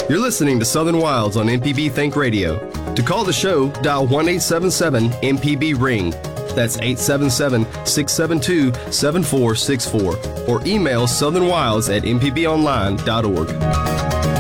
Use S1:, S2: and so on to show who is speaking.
S1: You're listening to Southern Wilds on MPB Think Radio. To call the show, dial 1-877-MPB-RING. That's 877-672-7464. Or email southernwilds@mpbonline.org.